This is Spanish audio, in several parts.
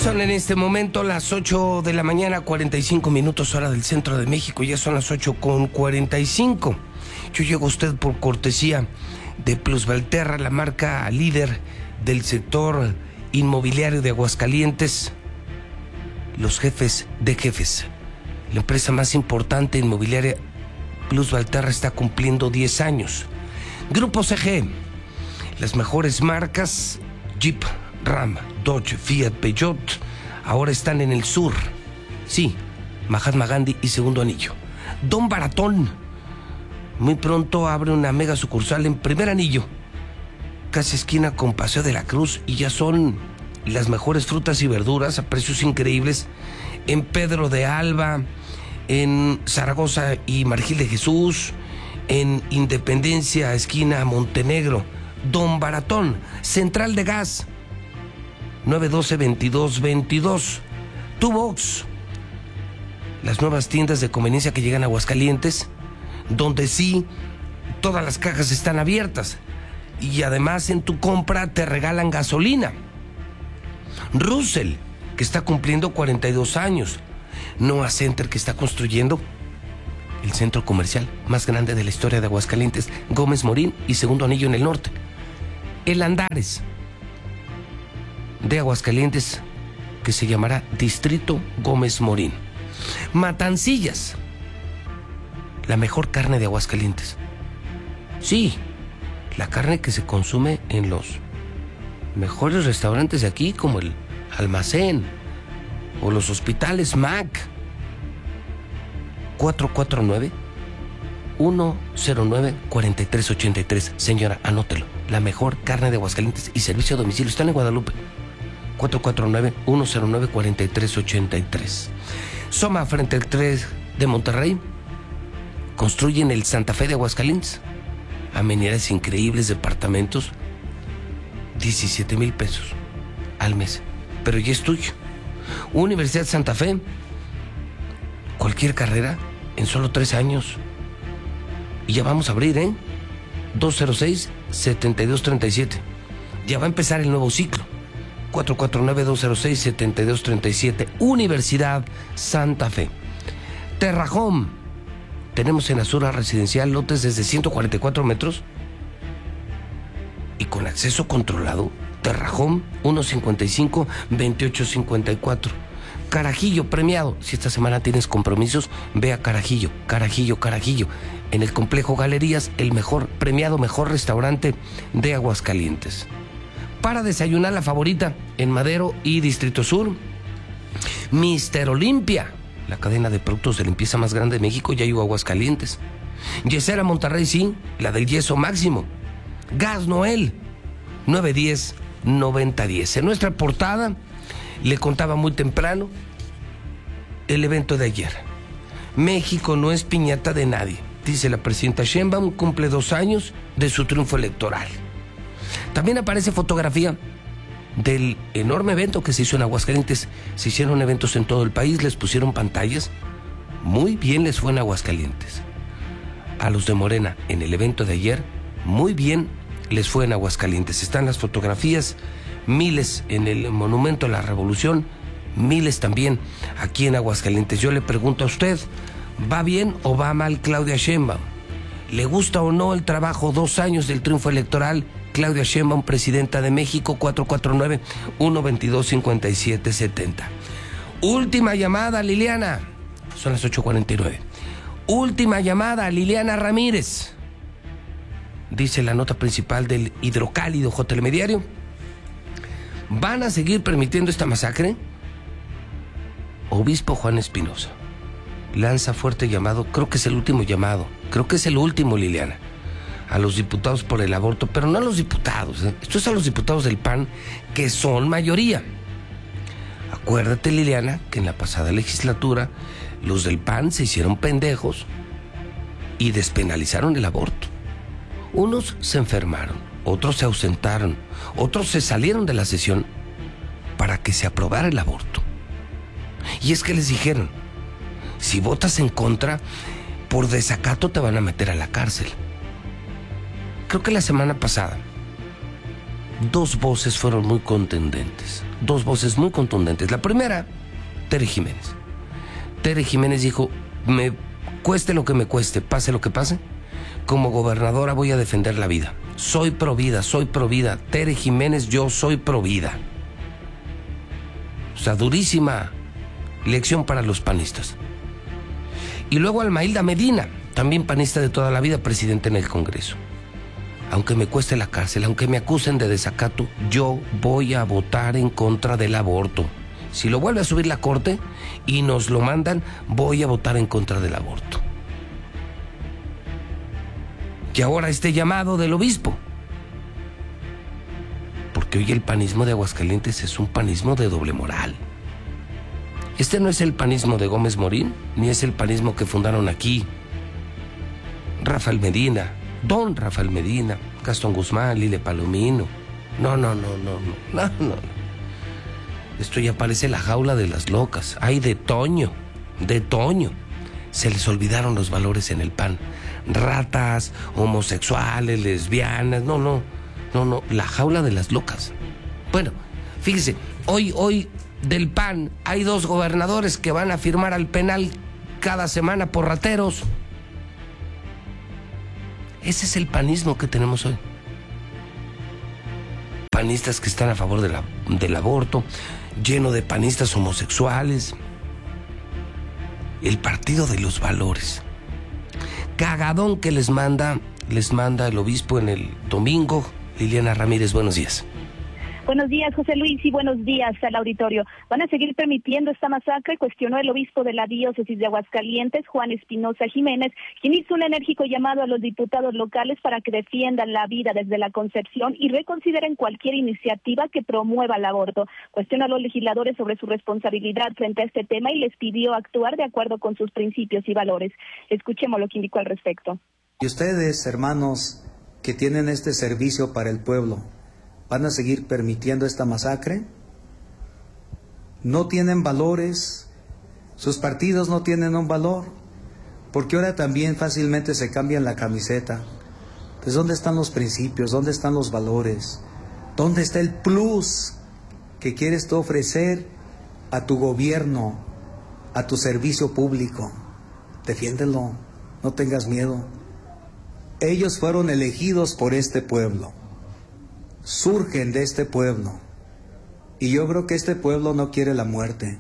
Son en este momento las 8 de la mañana, 45 minutos hora del centro de México. Ya son las 8:45. Yo llego a usted por cortesía de Plus Valterra, la marca líder del sector inmobiliario de Aguascalientes. Los jefes de jefes. La empresa más importante inmobiliaria, Plus Valterra, está cumpliendo 10 años. Grupo CG. Las mejores marcas, Jeep, Ram, Dodge, Fiat, Peugeot, ahora están en el sur. Sí, Mahatma Gandhi y Segundo Anillo. Don Baratón, muy pronto abre una mega sucursal en Primer Anillo, casi esquina con Paseo de la Cruz, y ya son las mejores frutas y verduras a precios increíbles en Pedro de Alba, en Zaragoza y Margil de Jesús, en Independencia, esquina Montenegro. Don Baratón, Central de Gas, 912-2222. Tubox, las nuevas tiendas de conveniencia que llegan a Aguascalientes, donde sí, todas las cajas están abiertas y además en tu compra te regalan gasolina. Russell, que está cumpliendo 42 años. Noah Center, que está construyendo el centro comercial más grande de la historia de Aguascalientes, Gómez Morín y Segundo Anillo en el norte. El Andares de Aguascalientes, que se llamará Distrito Gómez Morín. Matancillas, la mejor carne de Aguascalientes. Sí, la carne que se consume en los mejores restaurantes de aquí, como el Almacén o los hospitales Mac. 449-109-4383. Señora, anótelo. La mejor carne de Aguascalientes y servicio a domicilio. Están en Guadalupe. 449-109-4383. Soma, frente al 3 de Monterrey, construyen el Santa Fe de Aguascalientes. Amenidades increíbles, departamentos, 17,000 pesos al mes. Pero ya es tuyo. Universidad Santa Fe, cualquier carrera en solo 3 años. Y ya vamos a abrir, 206-7237. Ya va a empezar el nuevo ciclo. 449-206-7237. Universidad Santa Fe. Terrajón. Tenemos en Azura Residencial lotes desde 144 metros y con acceso controlado. Terrajón 155-2854. Carajillo premiado. Si esta semana tienes compromisos, ve a Carajillo. En el complejo Galerías, el mejor premiado, mejor restaurante de Aguascalientes. Para desayunar, la favorita en Madero y Distrito Sur. Mister Olimpia, la cadena de productos de limpieza más grande de México, ya llegó a Aguascalientes. Yesera Monterrey, sí, la del yeso máximo. Gas Noel, 910-9010. En nuestra portada le contaba muy temprano el evento de ayer. México no es piñata de nadie, dice la presidenta Sheinbaum, cumple 2 años de su triunfo electoral. También aparece fotografía del enorme evento que se hizo en Aguascalientes. Se hicieron eventos en todo el país, les pusieron pantallas. Muy bien les fue en Aguascalientes. A los de Morena, en el evento de ayer, muy bien les fue en Aguascalientes. Están las fotografías, miles en el Monumento a la Revolución, miles también aquí en Aguascalientes. Yo le pregunto a usted, ¿va bien o va mal Claudia Sheinbaum? ¿Le gusta o no el trabajo 2 años del triunfo electoral? Claudia Sheinbaum, presidenta de México, 449-122-5770. Última llamada, Liliana. Son las 8:49. Última llamada, Liliana Ramírez. Dice la nota principal del Hidrocálido J. Telediario. ¿Van a seguir permitiendo esta masacre? Obispo Juan Espinosa lanza fuerte llamado, creo que es el último llamado, Liliana, a los diputados por el aborto, pero no a los diputados, esto es a los diputados del PAN, que son mayoría. Acuérdate, Liliana, que en la pasada legislatura los del PAN se hicieron pendejos y despenalizaron el aborto. Unos se enfermaron, otros se ausentaron, otros se salieron de la sesión para que se aprobara el aborto. Y es que les dijeron, si votas en contra, por desacato te van a meter a la cárcel. Creo que la semana pasada dos voces fueron muy contundentes. Dos voces muy contundentes. La primera, Tere Jiménez. Tere Jiménez dijo, me cueste lo que me cueste, pase lo que pase, como gobernadora voy a defender la vida. Soy pro vida, soy pro vida. Tere Jiménez, yo soy pro vida. O sea, durísima lección para los panistas. Y luego Almailda Medina, también panista de toda la vida, presidente en el Congreso. Aunque me cueste la cárcel, aunque me acusen de desacato, yo voy a votar en contra del aborto. Si lo vuelve a subir la Corte y nos lo mandan, voy a votar en contra del aborto. Y ahora este llamado del obispo. Porque hoy el panismo de Aguascalientes es un panismo de doble moral. Este no es el panismo de Gómez Morín, ni es el panismo que fundaron aquí Rafael Medina, don Rafael Medina, Gastón Guzmán, Lile Palomino. No. Esto ya parece la jaula de las locas. Ay, de Toño. Se les olvidaron los valores en el PAN. Ratas, homosexuales, lesbianas. No. La jaula de las locas. Bueno, fíjese, hoy del PAN hay 2 gobernadores que van a firmar al penal cada semana por rateros. Ese es el panismo que tenemos hoy. Panistas que están a favor del aborto, lleno de panistas homosexuales. El partido de los valores. Cagadón que les manda el obispo en el domingo. Liliana Ramírez, buenos días. Buenos días, José Luis, y buenos días al auditorio. ¿Van a seguir permitiendo esta masacre?, cuestionó el obispo de la diócesis de Aguascalientes, Juan Espinosa Jiménez, quien hizo un enérgico llamado a los diputados locales para que defiendan la vida desde la concepción y reconsideren cualquier iniciativa que promueva el aborto. Cuestionó a los legisladores sobre su responsabilidad frente a este tema y les pidió actuar de acuerdo con sus principios y valores. Escuchemos lo que indicó al respecto. Y ustedes, hermanos, que tienen este servicio para el pueblo, ¿van a seguir permitiendo esta masacre? No tienen valores, sus partidos no tienen un valor, porque ahora también fácilmente se cambian la camiseta. Pues ¿dónde están los principios? ¿Dónde están los valores? ¿Dónde está el plus que quieres tú ofrecer a tu gobierno, a tu servicio público? Defiéndelo, no tengas miedo. Ellos fueron elegidos por este pueblo. Surgen de este pueblo, y yo creo que este pueblo no quiere la muerte.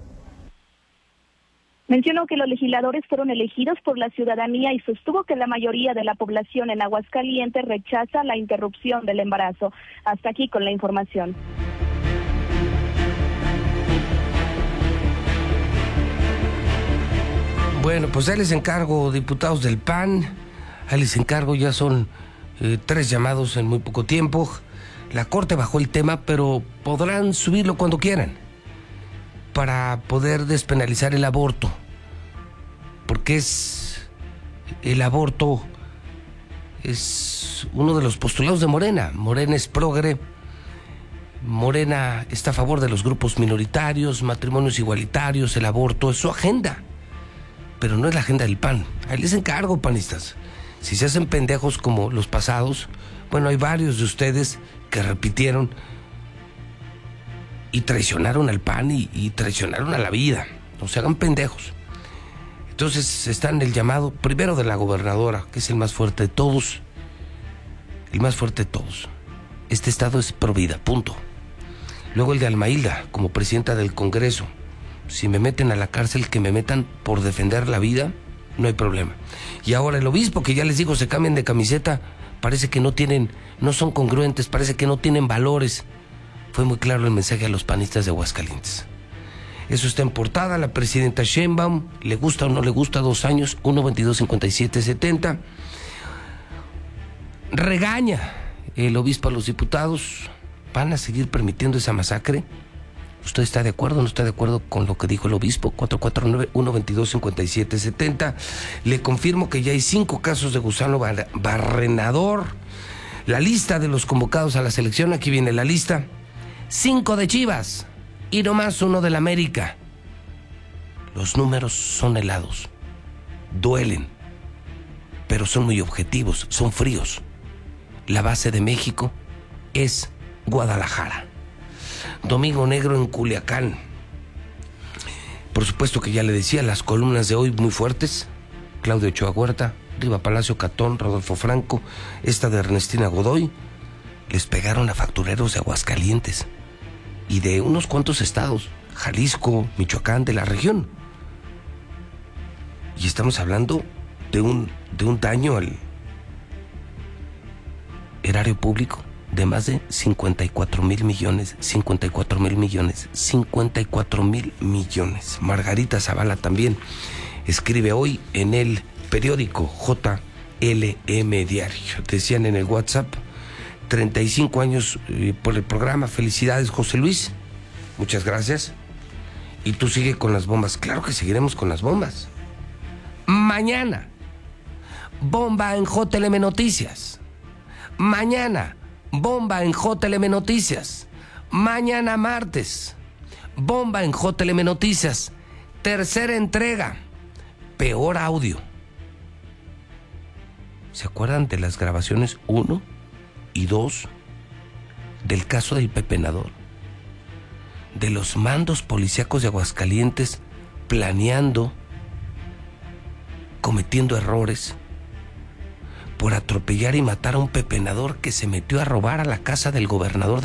Mencionó que los legisladores fueron elegidos por la ciudadanía y sostuvo que la mayoría de la población en Aguascalientes rechaza la interrupción del embarazo. Hasta aquí con la información. Bueno, pues ahí les encargo, diputados del PAN, ahí les encargo, ya son 3 llamados en muy poco tiempo. La Corte bajó el tema, pero podrán subirlo cuando quieran para poder despenalizar el aborto, porque el aborto es uno de los postulados de Morena. Morena es progre, Morena está a favor de los grupos minoritarios, matrimonios igualitarios, el aborto es su agenda, pero no es la agenda del PAN. Ahí les encargo, panistas, si se hacen pendejos como los pasados, bueno, hay varios de ustedes que repitieron y traicionaron al PAN y traicionaron a la vida. No se hagan pendejos. Entonces está en el llamado primero de la gobernadora, que es el más fuerte de todos. El más fuerte de todos. Este estado es pro vida, punto. Luego el de Almailda, como presidenta del Congreso. Si me meten a la cárcel, que me metan por defender la vida, no hay problema. Y ahora el obispo, que ya les digo, se cambian de camiseta, parece que no son congruentes, parece que no tienen valores. Fue muy claro el mensaje a los panistas de Aguascalientes. Eso está en portada. La presidenta Sheinbaum, le gusta o no le gusta, 2 años, 1-22-57-70. Regaña el obispo a los diputados. ¿Van a seguir permitiendo esa masacre? ¿Usted está de acuerdo o no está de acuerdo con lo que dijo el obispo? 449-122-5770. Le confirmo que ya hay 5 casos de gusano barrenador. La lista de los convocados a la selección, aquí viene la lista. 5 de Chivas y nomás 1 del América. Los números son helados, duelen, pero son muy objetivos, son fríos. La base de México es Guadalajara. Domingo negro en Culiacán. Por supuesto que ya le decía, las columnas de hoy muy fuertes. Claudio Ochoa Huerta, Riva Palacio Catón, Rodolfo Franco, esta de Ernestina Godoy. Les pegaron a factureros de Aguascalientes y de unos cuantos estados, Jalisco, Michoacán, de la región. Y estamos hablando de un daño al erario público de más de 54 mil millones. Margarita Zavala también escribe hoy en el periódico JLM Diario. Decían en el WhatsApp, 35 años por el programa. Felicidades, José Luis. Muchas gracias. Y tú sigue con las bombas. Claro que seguiremos con las bombas. Mañana, bomba en JLM Noticias. Mañana, bomba en JLM Noticias. Mañana martes, bomba en JLM Noticias. Tercera entrega, peor audio. ¿Se acuerdan de las grabaciones 1 y 2 del caso del pepenador? De los mandos policíacos de Aguascalientes planeando, cometiendo errores por atropellar y matar a un pepenador que se metió a robar a la casa del gobernador